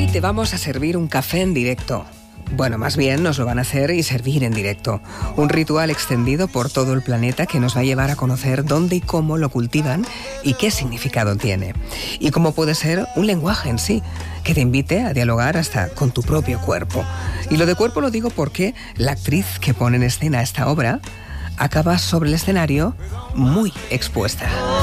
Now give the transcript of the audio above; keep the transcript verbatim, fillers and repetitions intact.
te vamos a servir un café en directo. Bueno, más bien nos lo van a hacer y servir en directo. Un ritual extendido por todo el planeta que nos va a llevar a conocer dónde y cómo lo cultivan y qué significado tiene. Y cómo puede ser un lenguaje en sí, que te invite a dialogar hasta con tu propio cuerpo. Y lo de cuerpo lo digo porque la actriz que pone en escena esta obra acaba sobre el escenario muy expuesta.